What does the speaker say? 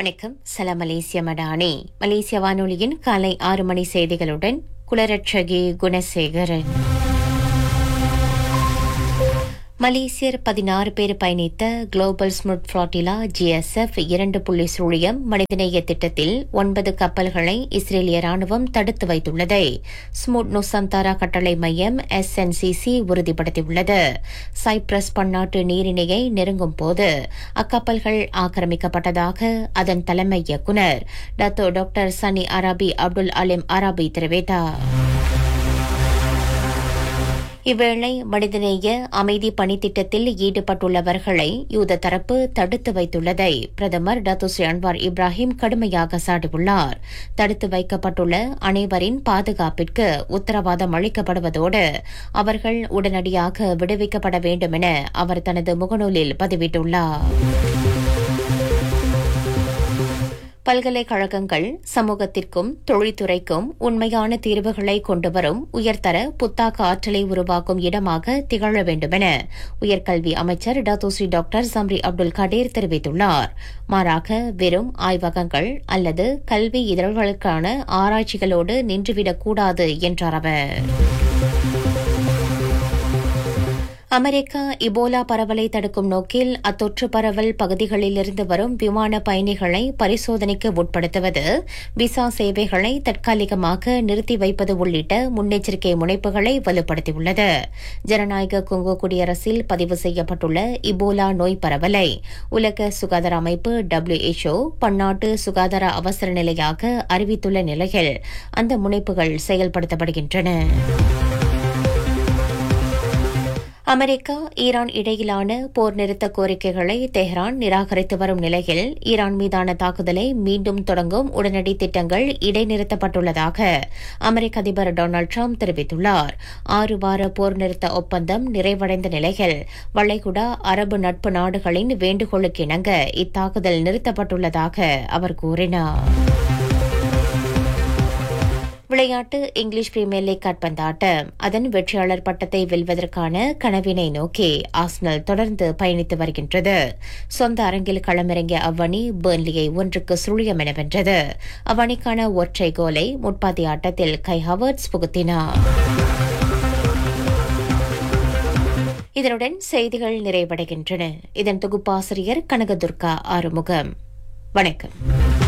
வணக்கம். சலாம் மலேசிய மடானி. மலேசிய வானொலியின் காலை 6 மணி செய்திகளுடன் குலரட்சகி குணசேகரன். மலேசியர் 16 பேர் பயணித்த குளோபல் ஸ்முட் ஃபிளாட்டிலா GSF 2.0 மனிதநேய திட்டத்தில் 9 கப்பல்களை இஸ்ரேலிய ராணுவம் தடுத்து வைத்துள்ளதை ஸ்முட் நுசந்தாரா கட்டளை மையம் SNCC உறுதிப்படுத்தியுள்ளது. சைப்ரஸ் பன்னாட்டு நீரிணையை நெருங்கும் போது அக்கப்பல்கள் ஆக்கிரமிக்கப்பட்டதாக அதன் தலைமை இயக்குநர் டாக்டர் சனி அரபி அப்துல் அலிம் அரபி தெரிவித்தார். இவ்வேளை மனிதநேய அமைதி பணித்திட்டத்தில் ஈடுபட்டுள்ளவர்களை யூத தரப்பு தடுத்து வைத்துள்ளதை பிரதமர் டாக்டர் அன்வார் இப்ராஹிம் கடுமையாக சாடியுள்ளார். தடுத்து வைக்கப்பட்டுள்ள அனைவரின் பாதுகாப்பிற்கு உத்தரவாதம் அளிக்கப்படுவதோடு அவர்கள் உடனடியாக விடுவிக்கப்பட வேண்டும் என அவர் தனது முகநூலில் பதிவிட்டுள்ளார். பல்கலைக்கழகங்கள் சமூகத்திற்கும் தொழில்துறைக்கும் உண்மையான தீர்வுகளை கொண்டுவரும் உயர்தர புத்தாக்க ஆற்றலை உருவாக்கும் இடமாக திகழ வேண்டுமென உயர்கல்வி அமைச்சர் டாக்டர் சம்ரி அப்துல் கடீர் தெரிவித்துள்ளார். மாறாக வெறும் ஆய்வகங்கள் அல்லது கல்வி இதழ்களுக்கான ஆராய்ச்சிகளோடு நின்றுவிடக்கூடாது என்றார் அவர். அமெரிக்கா இபோலா பரவலை தடுக்கும் நோக்கில் அத்தொற்று பரவல் பகுதிகளிலிருந்து வரும் விமான பயணிகளை பரிசோதனைக்கு உட்படுத்துவது, விசா சேவைகளை தற்காலிகமாக நிறுத்தி வைப்பது உள்ளிட்ட முன்னெச்சரிக்கை முனைப்புகளை வலுப்படுத்தியுள்ளது. ஜனநாயக கொங்கோ குடியரசில் பதிவு செய்யப்பட்டுள்ள இபோலா நோய் பரவலை உலக சுகாதார அமைப்பு WHO பன்னாட்டு சுகாதார அவசர நிலையாக அறிவித்துள்ள நிலையில் அந்த முனைப்புகள் செயல்படுத்தப்படுகின்றன. அமெரிக்கா ஈரான் இடையிலான போர் நிறுத்த கோரிக்கைகளை தெஹ்ரான் நிராகரித்து வரும் நிலையில் ஈரான் மீதான தாக்குதலை மீண்டும் தொடங்கும் உடனடி திட்டங்கள் இடைநிறுத்தப்பட்டுள்ளதாக அமெரிக்க அதிபர் டொனால்டு டிரம்ப் தெரிவித்துள்ளார். 6 வார போர் நிறுத்த ஒப்பந்தம் நிறைவடைந்த நிலையில் வளைகுடா அரபு நட்பு நாடுகளின் வேண்டுகோளுக்கு இணங்க இத்தாக்குதல் நிறுத்தப்பட்டுள்ளதாக அவர் கூறினார். விளையாட்டு. இங்கிலீஷ் பிரீமியர் லீக் கால்பந்தாட்டம் அதன் வெற்றியாளர் பட்டத்தை வெல்வதற்கான கனவினை நோக்கி ஆர்சனல் தொடர்ந்து பயணித்து வருகின்றது. சொந்த அரங்கில் களமிறங்கிய அவ்வணி பெர்ன்லியை 1-0 என வென்றது. அவ்வணிக்கான ஒற்றை கோலை முற்பாதி ஆட்டத்தில் கை ஹவர்ட்ஸ் புகுத்தினார். இதனுடன் செய்திகள் நிறைவடைகின்றன. இதன் தொகுப்பாசிரியர் கனகதுர்கா ஆறுமுகம். வணக்கம்.